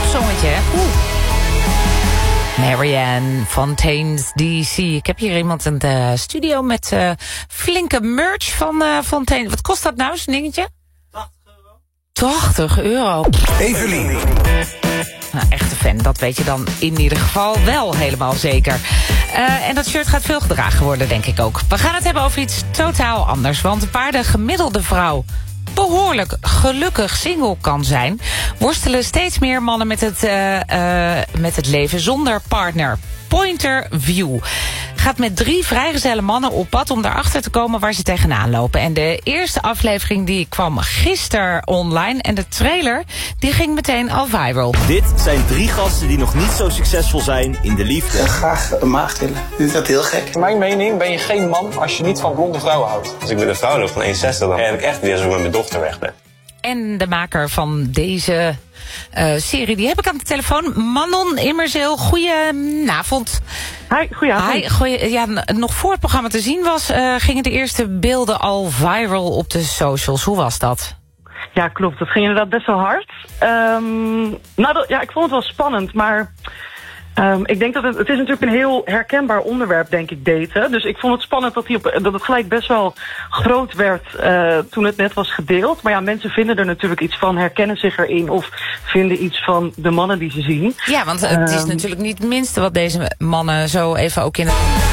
popzongetje, hè? Marianne Fontaine's DC. Ik heb hier iemand in de studio met flinke merch van Fontaine. Wat kost dat nou, zo'n dingetje? €80. Evelien. Nou, echte fan, dat weet je dan in ieder geval wel helemaal zeker. En dat shirt gaat veel gedragen worden, denk ik ook. We gaan het hebben over iets totaal anders. Want waar de gemiddelde vrouw behoorlijk gelukkig single kan zijn, worstelen steeds meer mannen met het leven zonder partner. Pointer View gaat met 3 vrijgezelle mannen op pad om daarachter te komen waar ze tegenaan lopen. En de eerste aflevering die kwam gisteren online en de trailer die ging meteen al viral. Dit zijn 3 gasten die nog niet zo succesvol zijn in de liefde. Ik graag een maagd willen. Is dat heel gek? In mijn mening ben je geen man als je niet van blonde vrouwen houdt. Als ik met een vrouw loop van 1,60, dan heb ik echt weer zo met mijn dochter weg ben. En de maker van deze serie, die heb ik aan de telefoon. Manon Immerzeel, goedenavond. Hi, goedenavond. Nog voor het programma te zien was, gingen de eerste beelden al viral op de socials. Hoe was dat? Ja, klopt. Dat ging inderdaad best wel hard. Ik vond het wel spannend, maar ik denk dat het is natuurlijk een heel herkenbaar onderwerp, denk ik, daten. Dus ik vond het spannend dat het gelijk best wel groot werd toen het net was gedeeld. Maar ja, mensen vinden er natuurlijk iets van, herkennen zich erin of vinden iets van de mannen die ze zien. Ja, want het is natuurlijk niet het minste wat deze mannen zo even ook in het